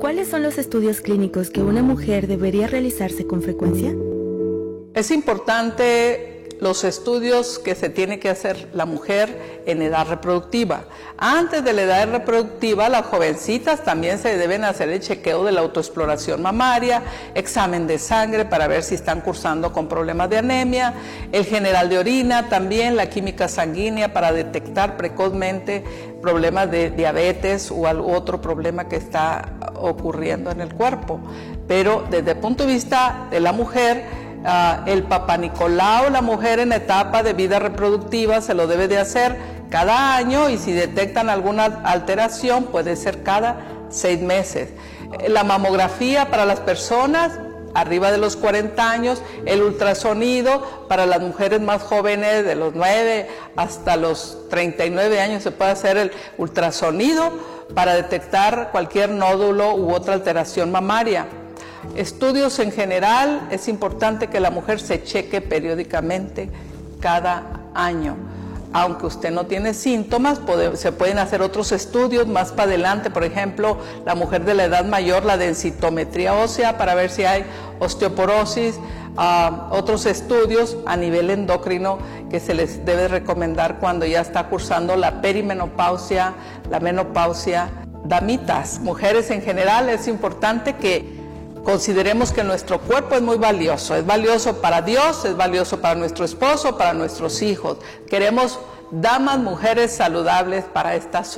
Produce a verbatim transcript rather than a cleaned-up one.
¿Cuáles son los estudios clínicos que una mujer debería realizarse con frecuencia? Es importante los estudios que se tiene que hacer la mujer en edad reproductiva. Antes de la edad reproductiva, las jovencitas también se deben hacer el chequeo de la autoexploración mamaria, examen de sangre para ver si están cursando con problemas de anemia, el general de orina, también la química sanguínea para detectar precozmente problemas de diabetes u otro problema que está ocurriendo en el cuerpo. Pero desde el punto de vista de la mujer, Uh, el Papá Nicolau, la mujer en etapa de vida reproductiva, se lo debe de hacer cada año, y si detectan alguna alteración puede ser cada seis meses. La mamografía para las personas arriba de los cuarenta años, el ultrasonido para las mujeres más jóvenes de los nueve hasta los treinta y nueve años se puede hacer el ultrasonido para detectar cualquier nódulo u otra alteración mamaria. Estudios en general, es importante que la mujer se cheque periódicamente cada año. Aunque usted no tiene síntomas, puede, se pueden hacer otros estudios más para adelante, por ejemplo, la mujer de la edad mayor, la densitometría ósea para ver si hay osteoporosis, uh, otros estudios a nivel endocrino que se les debe recomendar cuando ya está cursando la perimenopausia, la menopausia. Damitas, mujeres en general, es importante que consideremos que nuestro cuerpo es muy valioso, es valioso para Dios, es valioso para nuestro esposo, para nuestros hijos. Queremos damas, mujeres saludables para esta sociedad.